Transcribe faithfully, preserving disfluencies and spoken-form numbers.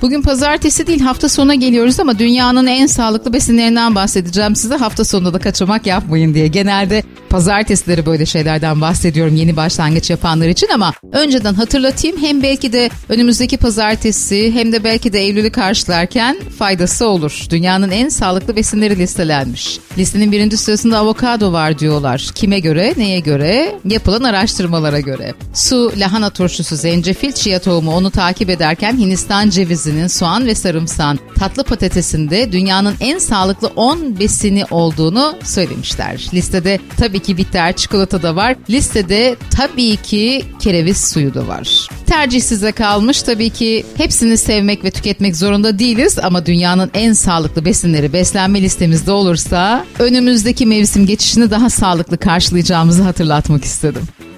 Bugün pazartesi değil, hafta sonuna geliyoruz ama dünyanın en sağlıklı besinlerinden bahsedeceğim size. Hafta sonunda da kaçamak yapmayın diye. Genelde pazartesileri böyle şeylerden bahsediyorum yeni başlangıç yapanlar için ama önceden hatırlatayım. Hem belki de önümüzdeki pazartesi hem de belki de Eylül'ü karşılarken faydası olur. Dünyanın en sağlıklı besinleri listelenmiş. Listenin birinci sırasında avokado var diyorlar. Kime göre, neye göre? Yapılan araştırmalara göre. Su, lahana turşusu, zencefil, chia tohumu onu takip ederken Hindistan cevizinin, soğan ve sarımsağın, tatlı patatesinde dünyanın en sağlıklı on besini olduğunu söylemişler. Listede tabii ki bitter çikolata da var. Listede tabii ki kereviz suyu da var. Tercih size kalmış. Tabii ki hepsini sevmek ve tüketmek zorunda değiliz ama dünyanın en sağlıklı besinleri beslenme listemizde olursa önümüzdeki mevsim geçişini daha sağlıklı karşılayacağımızı hatırlatmak istedim.